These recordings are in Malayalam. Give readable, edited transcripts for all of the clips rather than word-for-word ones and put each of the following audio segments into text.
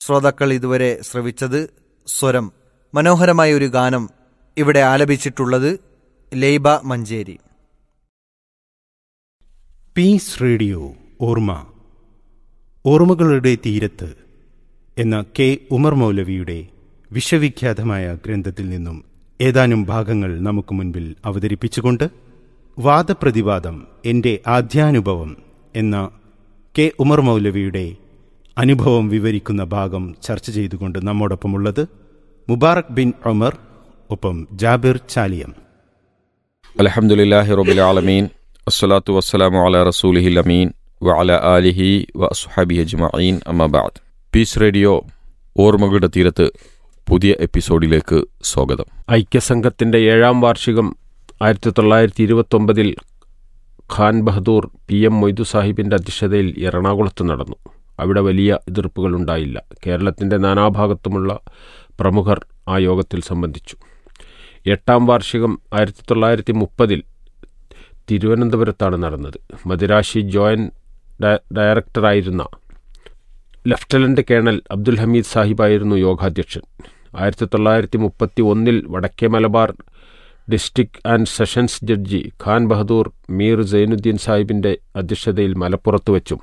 ശ്രോതാക്കൾ ഇതുവരെ ശ്രവിച്ചത് സ്വരം മനോഹരമായ ഒരു ഗാനം. ഇവിടെ ആലപിച്ചിട്ടുള്ളത് ലൈബ മഞ്ചേരി. പീസ് റേഡിയോ ഓർമ്മകളുടെ തീരത്ത് എന്ന കെ ഉമർ മൗലവിയുടെ വിശ്വവിഖ്യാതമായ ഗ്രന്ഥത്തിൽ നിന്നും ഏതാനും ഭാഗങ്ങൾ നമുക്ക് മുൻപിൽ അവതരിപ്പിച്ചുകൊണ്ട് വാദപ്രതിവാദം എൻ്റെ ആദ്യാനുഭവം എന്ന കെ ഉമർ മൗലവിയുടെ അനുഭവം വിവരിക്കുന്ന ഭാഗം ചർച്ച ചെയ്തുകൊണ്ട് നമ്മോടൊപ്പമുള്ളത് മുബാറക് ബിൻ ഉമർ, ഒപ്പം ജാബിർ ചാലിയം. അൽഹംദുലില്ലാഹി റബ്ബിൽ ആലമീൻ, അസ്സലാത്തു വസ്സലാമു അലാ റസൂലിഹിൽ അമീൻ വഅലാ ആലിഹി വഅസ്ഹാബിഹി അജ്മഈൻ, അമ്മാ ബഅദ്. പീസ് റേഡിയോ ഓർമ്മകളുടെ തീരത്ത് പുതിയ എപ്പിസോഡിലേക്ക് സ്വാഗതം. ഐക്യസംഘത്തിൻ്റെ 7ാം വാർഷികം 1929 ഖാൻ ബഹദൂർ PM മൊയ്തു സാഹിബിൻ്റെ അധ്യക്ഷതയിൽ എറണാകുളത്ത് നടന്നു. അവിടെ വലിയ എതിർപ്പുകളുണ്ടായില്ല. കേരളത്തിൻ്റെ നാനാഭാഗത്തുമുള്ള പ്രമുഖർ ആ യോഗത്തിൽ സംബന്ധിച്ചു. 8ാം വാർഷികം 1930 തിരുവനന്തപുരത്താണ് നടന്നത്. Madirasi joint ഡയറക്ടറായിരുന്ന lieutenant colonel Abdul Hameed സാഹിബായിരുന്നു യോഗാധ്യക്ഷൻ. 1931 വടക്കേ Malabar district and sessions judge Khan Bahadur Mir Zainuddin സാഹിബിൻ്റെ അധ്യക്ഷതയിൽ മലപ്പുറത്ത് വെച്ചും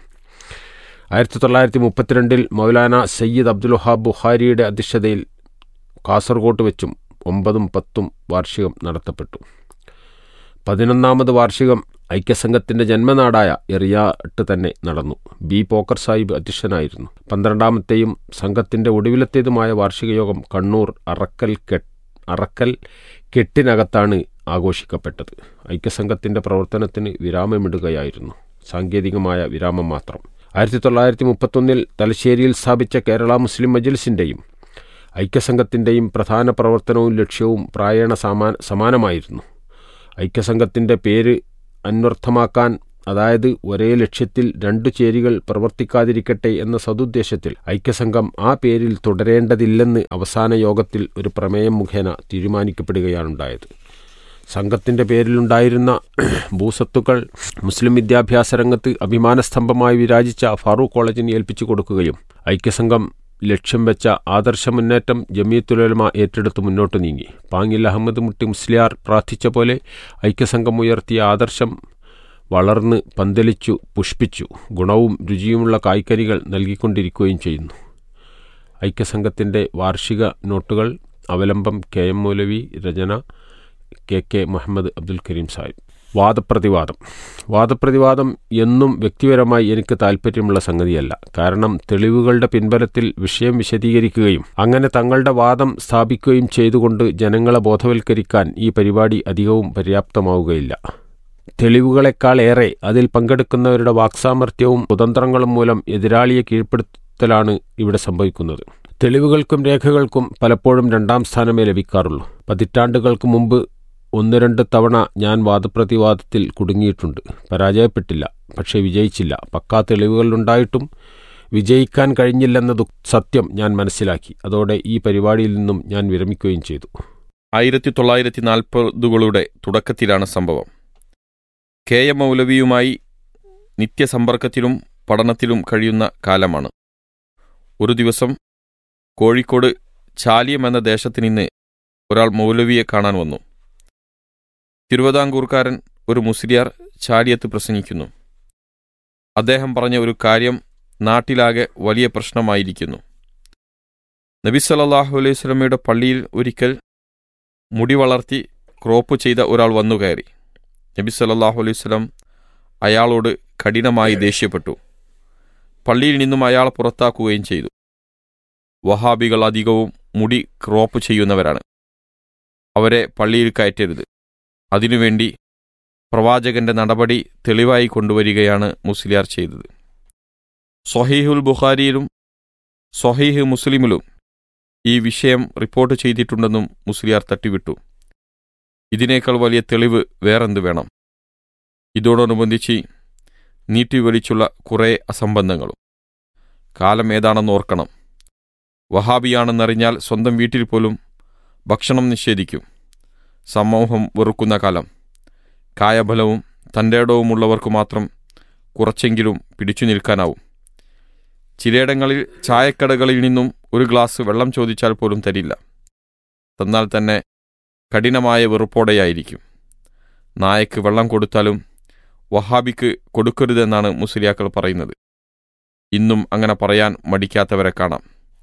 1932 മൗലാന സയ്യിദ് അബ്ദുൽ വഹാബ് ബുഖാരിയുടെ അധ്യക്ഷതയിൽ കാസർഗോട്ട് വെച്ചും 9ഉം 10ഉം വാർഷികം നടത്തപ്പെട്ടു. 11ാമത് വാർഷികം ഐക്യസംഘത്തിൻ്റെ ജന്മനാടായ എറിയാട്ട് തന്നെ നടന്നു. ബി പോക്കർ സാഹിബ് അധ്യക്ഷനായിരുന്നു. 12ാമത്തെയും സംഘത്തിൻ്റെ ഒടുവിലത്തേതുമായ വാർഷിക യോഗം കണ്ണൂർ അറക്കൽ കെട്ടിനകത്താണ് ആഘോഷിക്കപ്പെട്ടത്. ഐക്യസംഘത്തിൻ്റെ പ്രവർത്തനത്തിന് വിരാമമിടുകയായിരുന്നു. സാങ്കേതികമായ വിരാമം മാത്രം. 1931 തലശ്ശേരിയിൽ സ്ഥാപിച്ച കേരള മുസ്ലിം മജ്ലിസിൻ്റെയും ഐക്യസംഘത്തിൻ്റെയും പ്രധാന പ്രവർത്തനവും ലക്ഷ്യവും പ്രായേണ സമാനമായിരുന്നു. ഐക്യസംഘത്തിൻ്റെ പേര് അന്വർത്ഥമാക്കാൻ, അതായത് ഒരേ ലക്ഷ്യത്തിൽ 2 ചേരികൾ പ്രവർത്തിക്കാതിരിക്കട്ടെ എന്ന സതുദ്ദേശത്തിൽ ഐക്യസംഘം ആ പേരിൽ തുടരേണ്ടതില്ലെന്ന് അവസാന യോഗത്തിൽ ഒരു പ്രമേയം മുഖേന തീരുമാനിക്കപ്പെടുകയാണുണ്ടായത്. സംഘത്തിൻ്റെ പേരിലുണ്ടായിരുന്ന ഭൂസത്തുക്കൾ മുസ്ലിം വിദ്യാഭ്യാസ രംഗത്ത് അഭിമാനസ്തംഭമായി വിരാജിച്ച ഫാറൂഖ് കോളേജിന് ഏൽപ്പിച്ചു കൊടുക്കുകയും ഐക്യസംഘം ലക്ഷ്യം വെച്ച ആദർശ മുന്നേറ്റം ജമിയത്തുൽ ഉലമ ഏറ്റെടുത്ത് മുന്നോട്ട് നീങ്ങി. പാങ്ങിൽ അഹമ്മദ് മുട്ടി മുസ്ലിയാർ പ്രാർത്ഥിച്ച പോലെ ഐക്യസംഘം ഉയർത്തിയ ആദർശം വളർന്ന് പന്തലിച്ചു പുഷ്പിച്ചു ഗുണവും രുചിയുമുള്ള കായ്ക്കനികൾ നൽകിക്കൊണ്ടിരിക്കുകയും ചെയ്യുന്നു. ഐക്യസംഘത്തിൻ്റെ വാർഷിക നോട്ടുകൾ അവലംബം KM മൗലവി, രചന KK മുഹമ്മദ് അബ്ദുൽ കരീം സാഹിബ്. വാദപ്രതിവാദം എന്നും വ്യക്തിപരമായി എനിക്ക് താല്പര്യമുള്ള സംഗതിയല്ല. കാരണം തെളിവുകളുടെ പിൻബലത്തിൽ വിഷയം വിശദീകരിക്കുകയും അങ്ങനെ തങ്ങളുടെ വാദം സ്ഥാപിക്കുകയും ചെയ്തുകൊണ്ട് ജനങ്ങളെ ബോധവൽക്കരിക്കാൻ ഈ പരിപാടി അധികവും പര്യാപ്തമാവുകയില്ല. തെളിവുകളെക്കാളേറെ അതിൽ പങ്കെടുക്കുന്നവരുടെ വാക്സാമർത്ഥ്യവും കുതന്ത്രങ്ങളും മൂലം എതിരാളിയെ കീഴ്പ്പെടുത്തലാണ് ഇവിടെ സംഭവിക്കുന്നത്. തെളിവുകൾക്കും രേഖകൾക്കും പലപ്പോഴും 2ാം സ്ഥാനമേ ലഭിക്കാറുള്ളൂ. പതിറ്റാണ്ടുകൾക്ക് മുമ്പ് 1-2 തവണ ഞാൻ വാദപ്രതിവാദത്തിൽ കുടുങ്ങിയിട്ടുണ്ട്. പരാജയപ്പെട്ടില്ല, പക്ഷേ വിജയിച്ചില്ല. പക്കാ തെളിവുകളുണ്ടായിട്ടും വിജയിക്കാൻ കഴിഞ്ഞില്ലെന്ന സത്യം ഞാൻ മനസ്സിലാക്കി. അതോടെ ഈ പരിപാടിയിൽ നിന്നും ഞാൻ വിരമിക്കുകയും ചെയ്തു. 1940കളുടെ തുടക്കത്തിലാണ് സംഭവം. KM മൗലവിയുമായി നിത്യസമ്പർക്കത്തിലും പഠനത്തിലും കഴിയുന്ന കാലമാണ്. ഒരു ദിവസം കോഴിക്കോട് ചാലിയം എന്ന ദേശത്ത് നിന്ന് ഒരാൾ മൗലവിയെ കാണാൻ വന്നു. തിരുവിതാംകൂർക്കാരൻ ഒരു മുസ്ലിയാർ ചാലിയത്ത് പ്രസംഗിക്കുന്നു. അദ്ദേഹം പറഞ്ഞ ഒരു കാര്യം നാട്ടിലാകെ വലിയ പ്രശ്നമായിരിക്കുന്നു. നബി സല്ലല്ലാഹു അലൈഹി വസല്ലമയുടെ പള്ളിയിൽ ഒരിക്കൽ മുടി വളർത്തി ക്രോപ്പ് ചെയ്ത ഒരാൾ വന്നു കയറി. നബി സല്ലല്ലാഹു അലൈഹി വസല്ലം അയാളോട് കഠിനമായി ദേഷ്യപ്പെട്ടു. പള്ളിയിൽ നിന്നും അയാൾ പുറത്താക്കുകയും ചെയ്തു. വഹാബികൾ അധികവും മുടി ക്രോപ്പ് ചെയ്യുന്നവരാണ്. അവരെ പള്ളിയിൽ കയറ്റരുത്. അതിനുവേണ്ടി പ്രവാചകന്റെ നടപടി തെളിവായി കൊണ്ടുവരികയാണ് മുസ്ലിയാർ ചെയ്തത്. സ്വഹീഹുൽ ബുഖാരിയിലും സ്വഹീഹ് മുസ്ലിമിലും ഈ വിഷയം റിപ്പോർട്ട് ചെയ്തിട്ടുണ്ടെന്നും മുസ്ലിയാർ തട്ടിവിട്ടു. ഇതിനേക്കാൾ വലിയ തെളിവ് വേറെന്ത് വേണം? ഇതോടനുബന്ധിച്ച് നീട്ടിവലിച്ചുള്ള കുറേ അസംബന്ധങ്ങളും. കാലം ഏതാണെന്ന് ഓർക്കണം. വഹാബിയാണെന്നറിഞ്ഞാൽ സ്വന്തം വീട്ടിൽ പോലും ഭക്ഷണം നിഷേധിക്കും. സമൂഹം വെറുക്കുന്ന കാലം. കായബലവും തൻ്റെടവുമുള്ളവർക്ക് മാത്രം കുറച്ചെങ്കിലും പിടിച്ചു നിൽക്കാനാവും. ചിലയിടങ്ങളിൽ ചായക്കടകളിൽ നിന്നും ഒരു ഗ്ലാസ് വെള്ളം ചോദിച്ചാൽ പോലും തരില്ല. തന്നാൽ തന്നെ കഠിനമായ വെറുപ്പോടെയായിരിക്കും. നായക്ക് വെള്ളം കൊടുത്താലും വഹാബിക്ക് കൊടുക്കരുതെന്നാണ് മുസ്ലിയാക്കൾ പറയുന്നത്. ഇന്നും അങ്ങനെ പറയാൻ മടിക്കാത്തവരെ കാണാം.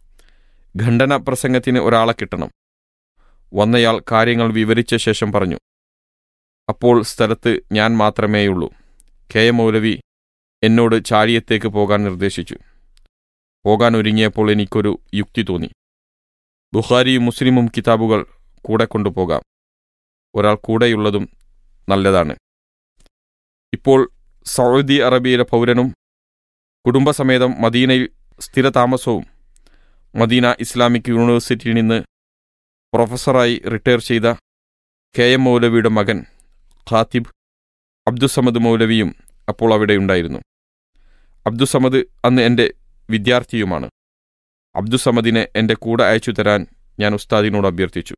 ഖണ്ഡന പ്രസംഗത്തിന് ഒരാളെ കിട്ടണം. വന്നയാൾ കാര്യങ്ങൾ വിവരിച്ച ശേഷം പറഞ്ഞു, അപ്പോൾ സ്ഥലത്ത് ഞാൻ മാത്രമേയുള്ളൂ. കെ മൗലവി എന്നോട് ചാഴിയത്തേക്ക് പോകാൻ നിർദ്ദേശിച്ചു. പോകാൻ ഒരുങ്ങിയപ്പോൾ എനിക്കൊരു യുക്തി തോന്നി. ബുഖാരിയും മുസ്ലിമും കിതാബുകൾ കൂടെ കൊണ്ടുപോകാം. ഒരാൾ കൂടെയുള്ളതും നല്ലതാണ്. ഇപ്പോൾ സൗദി അറേബ്യയിലെ പൗരനും കുടുംബസമേതം മദീനയിൽ സ്ഥിരതാമസവും മദീന ഇസ്ലാമിക് യൂണിവേഴ്സിറ്റിയിൽ നിന്ന് പ്രൊഫസറായി റിട്ടയർ ചെയ്ത കെ എം മൗലവിയുടെ മകൻ ഖാത്തിബ് അബ്ദുസമദ് മൗലവിയും അപ്പോൾ അവിടെയുണ്ടായിരുന്നു. അബ്ദുസമദ് അന്ന് എൻ്റെ വിദ്യാർത്ഥിയുമാണ്. അബ്ദുസമദിനെ എൻ്റെ കൂടെ അയച്ചു തരാൻ ഞാൻ ഉസ്താദിനോട് അഭ്യർത്ഥിച്ചു.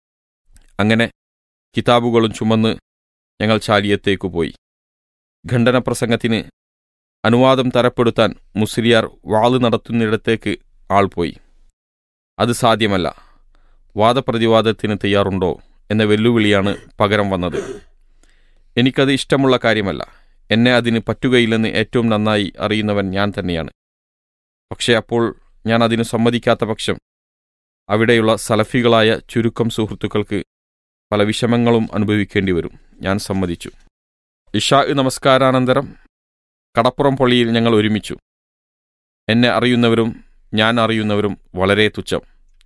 അങ്ങനെ കിതാബുകളും ചുമന്ന് ഞങ്ങൾ ചാലിയത്തേക്കു പോയി. ഖണ്ഡന പ്രസംഗത്തിന് അനുവാദം തരപ്പെടുത്താൻ മുസ്ലിയാർ വാള് നടത്തുന്നിടത്തേക്ക് ആൾ പോയി. അത് സാധ്യമല്ല, വാദപ്രതിവാദത്തിന് തയ്യാറുണ്ടോ എന്ന വെല്ലുവിളിയാണ് പകരം വന്നത്. എനിക്കത് ഇഷ്ടമുള്ള കാര്യമല്ല. എന്നെ അതിന് പറ്റുകയില്ലെന്ന് ഏറ്റവും നന്നായി അറിയുന്നവൻ ഞാൻ തന്നെയാണ്. പക്ഷേ അപ്പോൾ ഞാൻ അതിന് സമ്മതിക്കാത്ത പക്ഷം അവിടെയുള്ള സലഫികളായ ചുരുക്കം സുഹൃത്തുക്കൾക്ക് പല വിഷമങ്ങളും അനുഭവിക്കേണ്ടി വരും. ഞാൻ സമ്മതിച്ചു. ഇശാ നമസ്കാരാനന്തരം കടപ്പുറം പള്ളിയിൽ ഞങ്ങൾ ഒരുമിച്ചു. എന്നെ അറിയുന്നവരും ഞാൻ അറിയുന്നവരും വളരെ തുച്ഛം.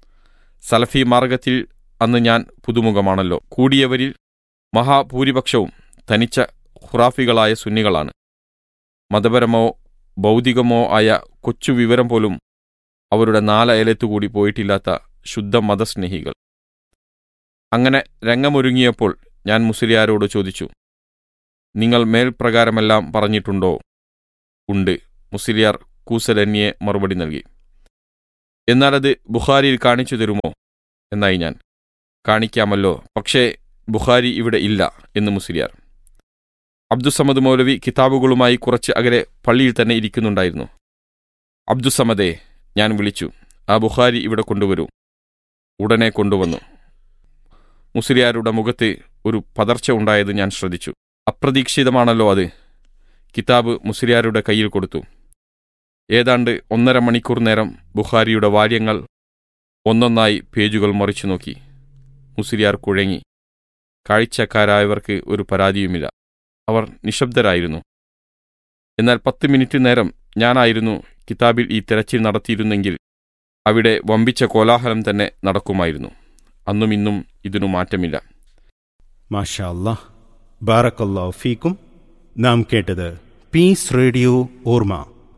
സലഫി മാർഗത്തിൽ അന്ന് ഞാൻ പുതുമുഖമാണല്ലോ. കൂടിയവരിൽ മഹാഭൂരിപക്ഷവും തനിച്ച ഖുറാഫികളായ സുന്നികളാണ്. മതപരമോ ഭൗതികമോ ആയ കൊച്ചു വിവരം പോലും അവരുടെ നാലയലത്തുകൂടി പോയിട്ടില്ലാത്ത ശുദ്ധ മതസ്നേഹികൾ. അങ്ങനെ രംഗമൊരുങ്ങിയപ്പോൾ ഞാൻ മുസ്ലിയാരോട് ചോദിച്ചു, നിങ്ങൾ മേൽപ്രകാരമെല്ലാം പറഞ്ഞിട്ടുണ്ടോ? ഉണ്ട്. മുസ്ലിയാർ കൂസലന്യെ മറുപടി നൽകി. എന്നാൽ അത് ബുഖാരിയിൽ കാണിച്ചു തരുമോ എന്നായി ഞാൻ. കാണിക്കാമല്ലോ, പക്ഷേ ബുഖാരി ഇവിടെ ഇല്ല എന്ന് മുസ്ലിയാർ. അബ്ദുസമദ് മൗലവി കിതാബുകളുമായി കുറച്ച് അകലെ പള്ളിയിൽ തന്നെ ഇരിക്കുന്നുണ്ടായിരുന്നു. അബ്ദുസമദേ, ഞാൻ വിളിച്ചു, ആ ബുഖാരി ഇവിടെ കൊണ്ടുവരൂ. ഉടനെ കൊണ്ടുവന്നു. മുസ്ലിയാരുടെ മുഖത്ത് ഒരു പതർച്ച ഉണ്ടായത് ഞാൻ ശ്രദ്ധിച്ചു. അപ്രതീക്ഷിതമാണല്ലോ അത്. കിതാബ് മുസ്ലിയാരുടെ കയ്യിൽ കൊടുത്തു. ഏതാണ്ട് 1.5 മണിക്കൂർ നേരം ബുഖാരിയുടെ വാല്യങ്ങൾ ഒന്നൊന്നായി പേജുകൾ മറിച്ചു നോക്കി. മുസ്ലിയാർ കുഴങ്ങി. കാഴ്ചക്കാരായവർക്ക് ഒരു പരാതിയുമില്ല. അവർ നിശബ്ദരായിരുന്നു. എന്നാൽ 10 മിനിറ്റ് നേരം ഞാനായിരുന്നു കിതാബിൽ ഈ തിരച്ചിൽ നടത്തിയിരുന്നെങ്കിൽ അവിടെ വമ്പിച്ച കോലാഹലം തന്നെ നടക്കുമായിരുന്നു. അന്നും ഇന്നും ഇതിനു മാറ്റമില്ല. മാഷാ അല്ലാഹ്, ബാറക്കല്ലാഹു ഫീക്കും. നാം കേട്ടത് പീസ് റേഡിയോ ഓർമ്മ,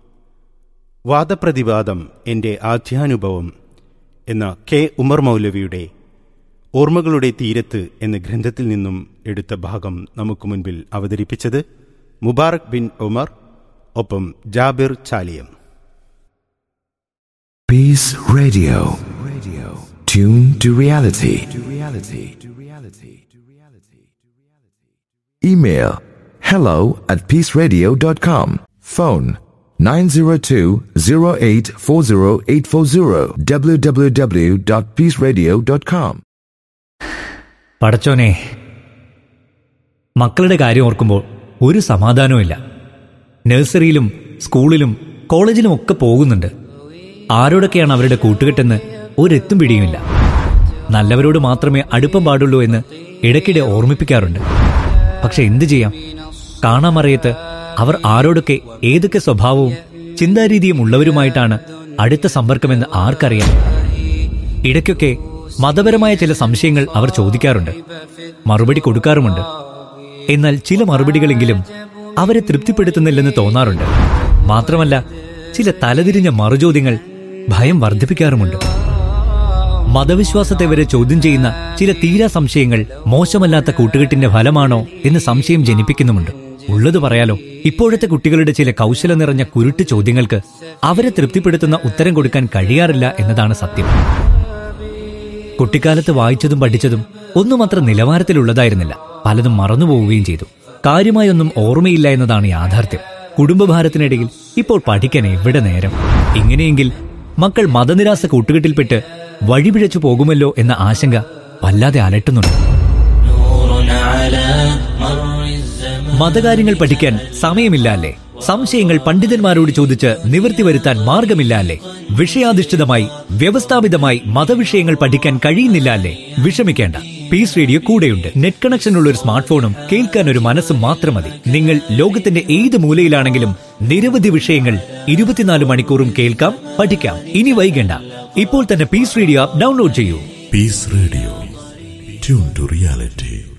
വാദപ്രതിവാദം എൻ്റെ ആദ്യാനുഭവം എന്ന കെ ഉമർ മൗലവിയുടെ ഓർമ്മകളുടെ തീരത്ത് എന്ന ഗ്രന്ഥത്തിൽ നിന്നും എടുത്ത ഭാഗം നമുക്ക് മുൻപിൽ അവതരിപ്പിച്ചത് മുബാറക് ബിൻ ഉമർ, ഒപ്പം Jabir Chaliyam. Peace Radio. Tune to reality. Email hello@peaceradio.com. Phone 902-0840-840 www.peaceradio.com. പടച്ചോനെ, മക്കളുടെ കാര്യം ഓർക്കുമ്പോൾ ഒരു സമാധാനവുമില്ല. നഴ്സറിയിലും സ്കൂളിലും കോളേജിലും ഒക്കെ പോകുന്നുണ്ട്. ആരോടൊക്കെയാണ് അവരുടെ കൂട്ടുകെട്ടെന്ന് ഒരെത്തും പിടിയുമില്ല. നല്ലവരോട് മാത്രമേ അടുപ്പം പാടുള്ളൂ എന്ന് ഇടയ്ക്കിടെ ഓർമ്മിപ്പിക്കാറുണ്ട്. പക്ഷെ എന്തു ചെയ്യാം? കാണാമറിയത്ത് അവർ ആരോടൊക്കെ ഏതൊക്കെ സ്വഭാവവും ചിന്താരീതിയും ഉള്ളവരുമായിട്ടാണ് അടുത്ത സമ്പർക്കമെന്ന് ആർക്കറിയാം? ഇടയ്ക്കൊക്കെ മതപരമായ ചില സംശയങ്ങൾ അവർ ചോദിക്കാറുണ്ട്, മറുപടി കൊടുക്കാറുമുണ്ട്. എന്നാൽ ചില മറുപടികളെങ്കിലും അവരെ തൃപ്തിപ്പെടുത്തുന്നില്ലെന്ന് തോന്നാറുണ്ട്. മാത്രമല്ല, ചില തലതിരിഞ്ഞ മറുചോദ്യങ്ങൾ ഭയം വർദ്ധിപ്പിക്കാറുമുണ്ട്. മതവിശ്വാസത്തെ വരെ ചോദ്യം ചെയ്യുന്ന ചില തീരാ സംശയങ്ങൾ മോശമല്ലാത്ത കൂട്ടുകെട്ടിന്റെ ഫലമാണോ എന്ന് സംശയം ജനിപ്പിക്കുന്നുമുണ്ട്. ഉള്ളത് പറയാലോ, ഇപ്പോഴത്തെ കുട്ടികളുടെ ചില കൗശലം നിറഞ്ഞ കുരുട്ട് ചോദ്യങ്ങൾക്ക് അവരെ തൃപ്തിപ്പെടുത്തുന്ന ഉത്തരം കൊടുക്കാൻ കഴിയാറില്ല എന്നതാണ് സത്യം. കുട്ടിക്കാലത്ത് വായിച്ചതും പഠിച്ചതും ഒന്നും അത്ര നിലവാരത്തിലുള്ളതായിരുന്നില്ല. പലതും മറന്നുപോവുകയും ചെയ്തു. കാര്യമായൊന്നും ഓർമ്മയില്ല എന്നതാണ് യാഥാർത്ഥ്യം. കുടുംബഭാരത്തിനിടയിൽ ഇപ്പോൾ പഠിക്കാൻ എവിടെ നേരം? ഇങ്ങനെയെങ്കിൽ മക്കൾ മതനിരാസ കൂട്ടുകെട്ടിൽപ്പെട്ട് വഴിപിഴച്ചു പോകുമല്ലോ എന്ന ആശങ്ക വല്ലാതെ അലട്ടുന്നുണ്ട്. മതകാര്യങ്ങൾ പഠിക്കാൻ സമയമില്ല അല്ലേ? സംശയങ്ങൾ പണ്ഡിതന്മാരോട് ചോദിച്ച് നിവൃത്തി വരുത്താൻ മാർഗമില്ല അല്ലേ? വിഷയാധിഷ്ഠിതമായി വ്യവസ്ഥാപിതമായി മതവിഷയങ്ങൾ പഠിക്കാൻ കഴിയുന്നില്ല അല്ലേ? വിഷമിക്കേണ്ട, പീസ് റേഡിയോ കൂടെയുണ്ട്. നെറ്റ് കണക്ഷനുള്ള ഒരു സ്മാർട്ട് ഫോണും കേൾക്കാൻ ഒരു മനസ്സും മാത്രം മതി. നിങ്ങൾ ലോകത്തിന്റെ ഏത് മൂലയിലാണെങ്കിലും നിരവധി വിഷയങ്ങൾ 24 മണിക്കൂറും കേൾക്കാം, പഠിക്കാം. ഇനി വൈകേണ്ട, ഇപ്പോൾ തന്നെ പീസ് റേഡിയോ ആപ്പ് ഡൗൺലോഡ് ചെയ്യൂ. Piece radio, tune to reality.